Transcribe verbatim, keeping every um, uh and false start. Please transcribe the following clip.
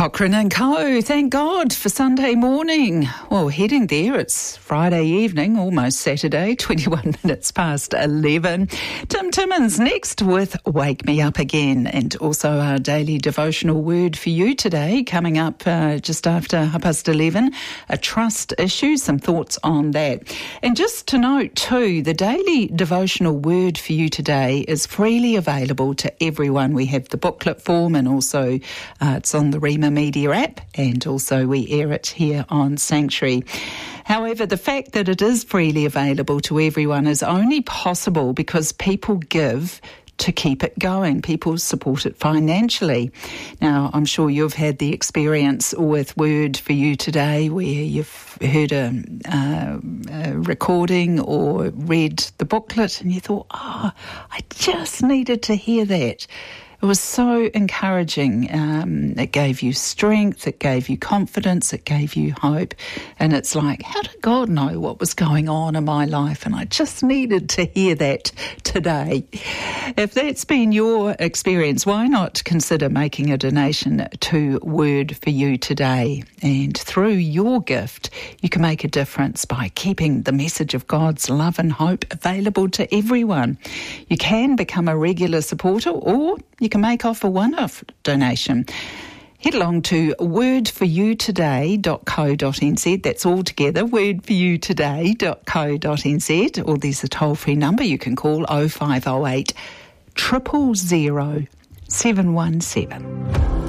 Cochrane and Co. Thank God for Sunday morning. Well, heading there, it's Friday evening, almost Saturday, twenty-one minutes past eleven. Tim Timmins next with Wake Me Up Again, and also our daily devotional word for you today, coming up uh, just after half past eleven, a trust issue, some thoughts on that. And just to note too, the daily devotional word for you today is freely available to everyone. We have the booklet form, and also uh, it's on the Rima Media app, and also we air it here on Sanctuary. However, the fact that it is freely available to everyone is only possible because people give to keep it going. People support it financially. Now, I'm sure you've had the experience with Word for You today where you've heard a, uh, a recording or read the booklet and you thought, oh, I just needed to hear that. It was so encouraging. Um, it gave you strength, it gave you confidence, it gave you hope. And it's like, how did God know what was going on in my life? And I just needed to hear that today. If that's been your experience, why not consider making a donation to Word for You today? And through your gift, you can make a difference by keeping the message of God's love and hope available to everyone. You can become a regular supporter, or you can make off a one-off donation. Head along to word for you today dot co dot n z. That's all together, word for you today dot co dot n z. Or there's a toll-free number you can call oh five oh eight, zero zero zero, seven one seven.